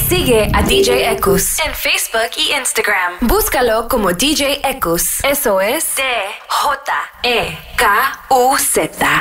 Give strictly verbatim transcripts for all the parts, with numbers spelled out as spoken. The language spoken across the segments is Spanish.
Sigue a D J Ekus en Facebook y Instagram. Búscalo como D J Ekus. Eso es D J E K U Z.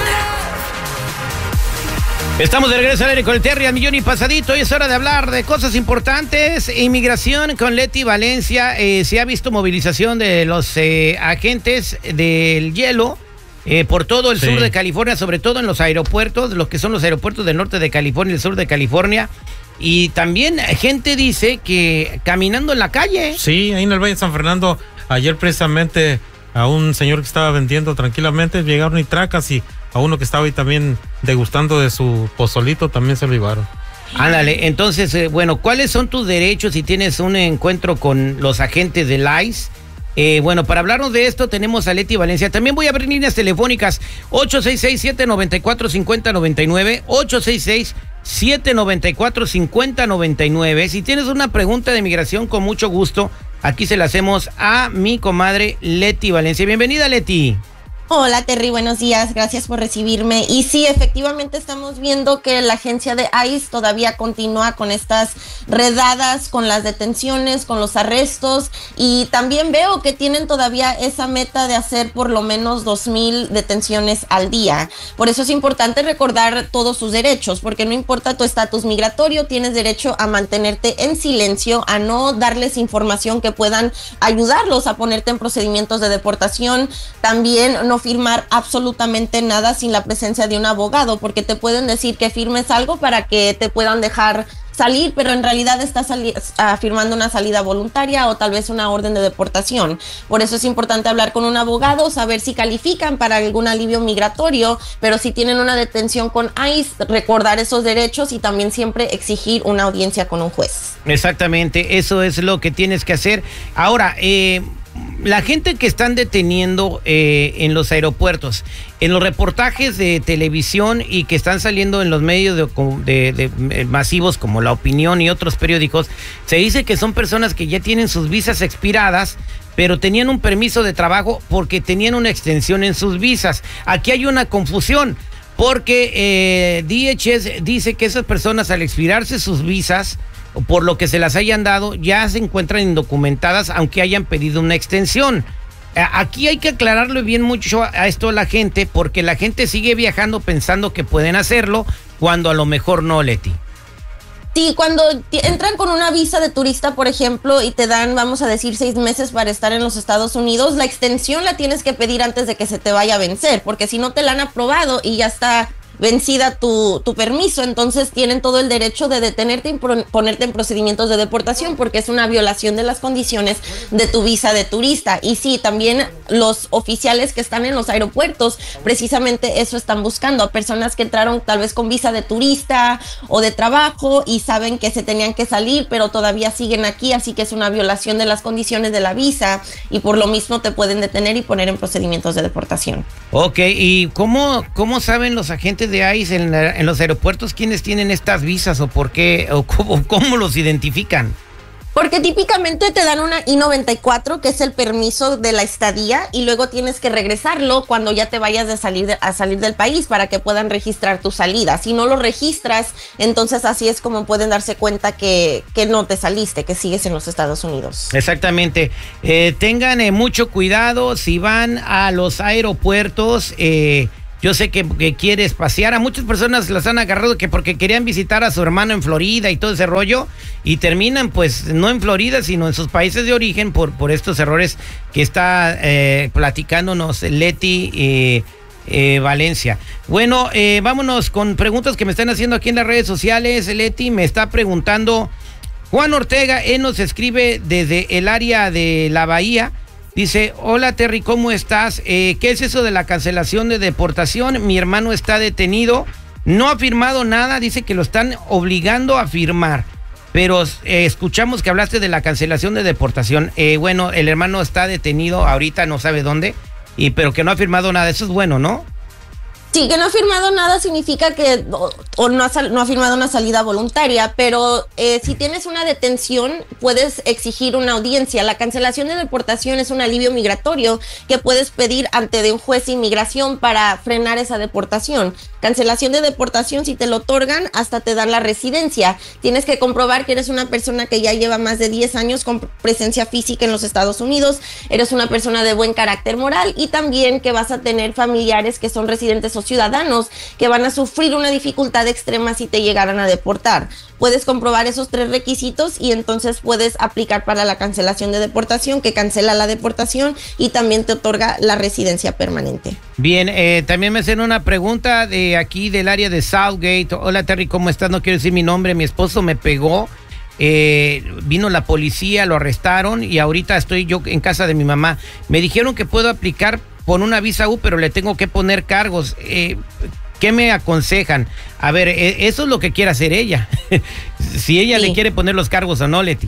Estamos de regreso al aire con el Terry al millón y pasadito y es hora de hablar de cosas importantes. Inmigración con Leti Valencia. Eh, se ha visto movilización de los eh, agentes del hielo eh, por todo el sí. sur de California, sobre todo en los aeropuertos, los que son los aeropuertos del norte de California y el sur de California. Y también gente dice que caminando en la calle. Sí, ahí en el Valle de San Fernando, ayer precisamente a un señor que estaba vendiendo tranquilamente, llegaron y tracas y a uno que estaba ahí también degustando de su pozolito también se lo llevaron. Ándale, entonces, eh, bueno, ¿cuáles son tus derechos si tienes un encuentro con los agentes del I C E? Eh, bueno, para hablarnos de esto tenemos a Leti Valencia. También voy a abrir líneas telefónicas ocho seis seis, siete nueve cuatro, cinco cero nueve nueve, ocho seis seis, siete nueve cuatro, cinco cero nueve nueve. Si tienes una pregunta de migración, con mucho gusto, aquí se la hacemos a mi comadre Leti Valencia. Bienvenida, Leti. Hola Terry, buenos días, gracias por recibirme. Y sí, efectivamente estamos viendo que la agencia de I C E todavía continúa con estas redadas, con las detenciones, con los arrestos, y también veo que tienen todavía esa meta de hacer por lo menos dos mil detenciones al día. Por eso es importante recordar todos sus derechos, porque no importa tu estatus migratorio, tienes derecho a mantenerte en silencio, a no darles información que puedan ayudarlos a ponerte en procedimientos de deportación. También no firmar absolutamente nada sin la presencia de un abogado, porque te pueden decir que firmes algo para que te puedan dejar salir, pero en realidad estás uh, firmando una salida voluntaria o tal vez una orden de deportación. Por eso es importante hablar con un abogado, saber si califican para algún alivio migratorio, pero si tienen una detención con I C E, recordar esos derechos y también siempre exigir una audiencia con un juez. Exactamente, eso es lo que tienes que hacer. Ahora, eh... la gente que están deteniendo eh, en los aeropuertos, en los reportajes de televisión y que están saliendo en los medios de, de, de masivos como La Opinión y otros periódicos, se dice que son personas que ya tienen sus visas expiradas, pero tenían un permiso de trabajo porque tenían una extensión en sus visas. Aquí hay una confusión, porque eh, D H S dice que esas personas al expirarse sus visas, por lo que se las hayan dado, ya se encuentran indocumentadas, aunque hayan pedido una extensión. Aquí hay que aclararle bien mucho a esto a la gente, porque la gente sigue viajando pensando que pueden hacerlo, cuando a lo mejor no, Leti. Sí, cuando entran con una visa de turista, por ejemplo, y te dan, vamos a decir, seis meses para estar en los Estados Unidos, la extensión la tienes que pedir antes de que se te vaya a vencer, porque si no te la han aprobado y ya está vencida tu, tu permiso, entonces tienen todo el derecho de detenerte y ponerte en procedimientos de deportación, porque es una violación de las condiciones de tu visa de turista. Y sí, también los oficiales que están en los aeropuertos precisamente eso están buscando, a personas que entraron tal vez con visa de turista o de trabajo y saben que se tenían que salir, pero todavía siguen aquí, así que es una violación de las condiciones de la visa y por lo mismo te pueden detener y poner en procedimientos de deportación. Ok, ¿y cómo, cómo saben los agentes de I C E en, la, en los aeropuertos quiénes tienen estas visas o por qué o cómo, cómo los identifican? Porque típicamente te dan una I noventa y cuatro, que es el permiso de la estadía, y luego tienes que regresarlo cuando ya te vayas de salir de, a salir del país para que puedan registrar tu salida. Si no lo registras, entonces así es como pueden darse cuenta que, que no te saliste, que sigues en los Estados Unidos. Exactamente. Eh, tengan eh, mucho cuidado si van a los aeropuertos. Eh, Yo sé que, que quieres pasear. A muchas personas las han agarrado que porque querían visitar a su hermano en Florida y todo ese rollo, y terminan pues no en Florida, sino en sus países de origen por, por estos errores que está eh, platicándonos Leti eh, eh, Valencia. Bueno, eh, vámonos con preguntas que me están haciendo aquí en las redes sociales. Leti me está preguntando, Juan Ortega, él nos escribe desde el área de la Bahía. Dice, hola Terry, ¿cómo estás? Eh, ¿Qué es eso de la cancelación de deportación? Mi hermano está detenido, no ha firmado nada, dice que lo están obligando a firmar, pero eh, escuchamos que hablaste de la cancelación de deportación. Eh, bueno, el hermano está detenido, ahorita no sabe dónde, y pero que no ha firmado nada, eso es bueno, ¿no? Sí, que no ha firmado nada significa que o, o no, ha sal, no ha firmado una salida voluntaria, pero eh, si tienes una detención puedes exigir una audiencia. La cancelación de deportación es un alivio migratorio que puedes pedir ante de un juez de inmigración para frenar esa deportación. Cancelación de deportación, si te lo otorgan, hasta te dan la residencia. Tienes que comprobar que eres una persona que ya lleva más de diez años con presencia física en los Estados Unidos, eres una persona de buen carácter moral y también que vas a tener familiares que son residentes o ciudadanos que van a sufrir una dificultad extrema si te llegaran a deportar. Puedes comprobar esos tres requisitos y entonces puedes aplicar para la cancelación de deportación, que cancela la deportación y también te otorga la residencia permanente. Bien, eh, también me hacen una pregunta de aquí del área de Southgate. Hola Terry, ¿cómo estás? No quiero decir mi nombre, mi esposo me pegó, eh, vino la policía, lo arrestaron y ahorita estoy yo en casa de mi mamá. Me dijeron que puedo aplicar por una visa U, pero le tengo que poner cargos. Eh, ¿Qué me aconsejan? A ver, eh, eso es lo que quiere hacer ella. Si ella sí le quiere poner los cargos o no, Leti.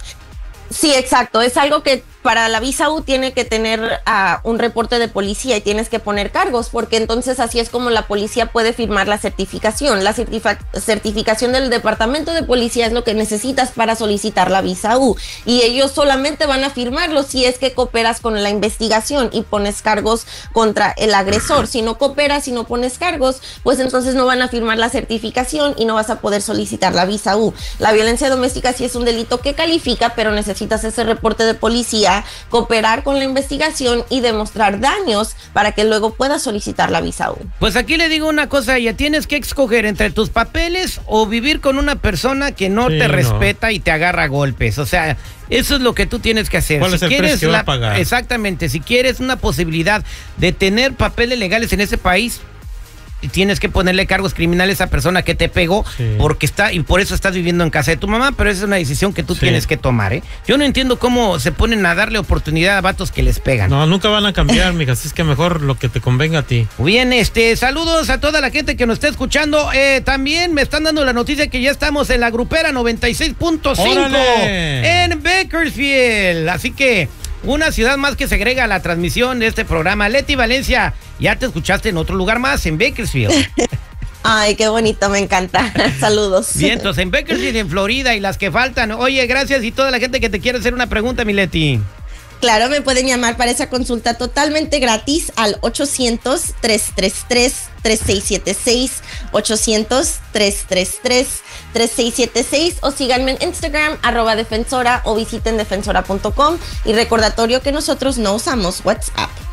Sí, exacto. Es algo que para la visa U tiene que tener uh, un reporte de policía y tienes que poner cargos, porque entonces así es como la policía puede firmar la certificación. La certific- certificación del departamento de policía es lo que necesitas para solicitar la visa U y ellos solamente van a firmarlo si es que cooperas con la investigación y pones cargos contra el agresor. Si no cooperas y no pones cargos, pues entonces no van a firmar la certificación y no vas a poder solicitar la visa U. La violencia doméstica sí es un delito que califica, pero necesitas ese reporte de policía, cooperar con la investigación y demostrar daños para que luego puedas solicitar la visa U. Pues aquí le digo una cosa, ya tienes que escoger entre tus papeles o vivir con una persona que no sí, te no. respeta y te agarra a golpes. O sea, eso es lo que tú tienes que hacer. ¿Cuál si es el quieres precio que la, va a pagar? Exactamente, si quieres una posibilidad de tener papeles legales en ese país, tienes que ponerle cargos criminales a esa persona que te pegó, sí, porque está, y por eso estás viviendo en casa de tu mamá, pero esa es una decisión que tú sí tienes que tomar, ¿eh? Yo no entiendo cómo se ponen a darle oportunidad a vatos que les pegan. No, nunca van a cambiar, mija, así es que mejor lo que te convenga a ti. Bien, este, saludos a toda la gente que nos está escuchando. Eh, también me están dando la noticia que ya estamos en la grupera noventa y seis punto cinco en Bakersfield, así que una ciudad más que segrega la transmisión de este programa. Leti Valencia, ya te escuchaste en otro lugar más, en Bakersfield. Ay, qué bonito, me encanta. Saludos. Bien, entonces en Bakersfield, en Florida, y las que faltan. Oye, gracias, y toda la gente que te quiere hacer una pregunta, mi Leti. Claro, me pueden llamar para esa consulta totalmente gratis al ochocientos, tres tres tres, tres seis siete seis, ochocientos, tres tres tres, tres seis siete seis, o síganme en Instagram, arroba defensora, o visiten defensora punto com. Y recordatorio que nosotros no usamos WhatsApp.